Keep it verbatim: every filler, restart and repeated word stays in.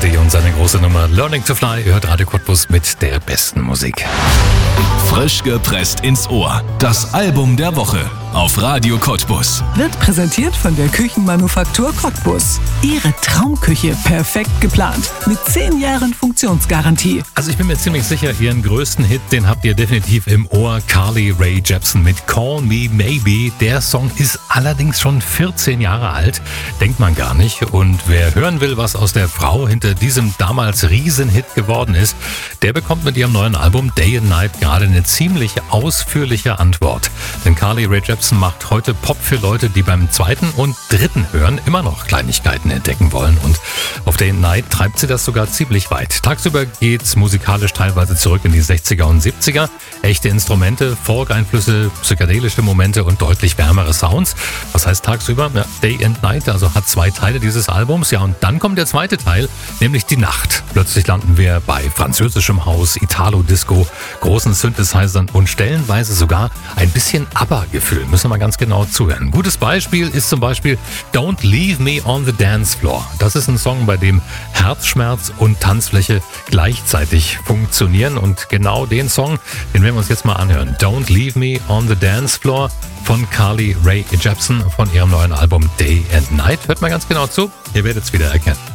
Cardi und seine große Nummer Learning to Fly. Ihr hört Radio Cottbus mit der besten Musik. Frisch gepresst ins Ohr. Das Album der Woche auf Radio Cottbus. Wird präsentiert von der Küchenmanufaktur Cottbus. Ihre Traumküche perfekt geplant. Mit zehn Jahren Funktionsgarantie. Also ich bin mir ziemlich sicher, Ihren größten Hit, den habt ihr definitiv im Ohr. Carly Rae Jepsen mit Call Me Maybe. Der Song ist allerdings schon vierzehn Jahre alt. Denkt man gar nicht. Und wer hören will, was aus der Frau hinter diesem damals Riesenhit geworden ist, der bekommt mit ihrem neuen Album Day and Night gerade eine ziemlich ausführliche Antwort. Denn Carly Rae Jepsen macht heute Pop für Leute, die beim zweiten und dritten Hören immer noch Kleinigkeiten entdecken wollen. Und auf Day and Night treibt sie das sogar ziemlich weit. Tagsüber geht's musikalisch teilweise zurück in die sechziger und siebziger. Echte Instrumente, Folk-Einflüsse, psychedelische Momente und deutlich wärmere Sounds. Was heißt tagsüber? Ja, Day and Night, also hat zwei Teile dieses Albums. Ja, und dann kommt der zweite Teil, nämlich die Nacht. Plötzlich landen wir bei französischem Haus, Italo-Disco, großen Synthesizern und stellenweise sogar ein bisschen ABBA-Gefühl. Müssen wir mal ganz genau zuhören. Gutes Beispiel ist zum Beispiel Don't Leave Me on the Dance Floor. Das ist ein Song, bei dem Herzschmerz und Tanzfläche gleichzeitig funktionieren. Und genau den Song, den werden wir uns jetzt mal anhören. Don't Leave Me on the Dance Floor von Carly Rae Jepsen von ihrem neuen Album Day and Night. Hört mal ganz genau zu, ihr werdet es wieder erkennen.